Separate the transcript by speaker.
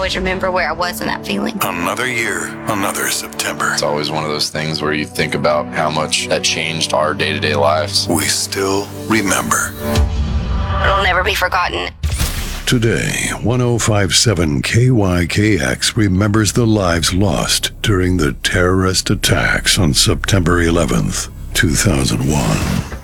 Speaker 1: always remember where I was in that feeling.
Speaker 2: Another year, another September.
Speaker 3: It's always one of those things where you think about how much that changed our day-to-day lives.
Speaker 2: We still remember.
Speaker 1: It'll never be forgotten.
Speaker 4: Today, 1057 KYKX remembers the lives lost during the terrorist attacks on September 11th, 2001.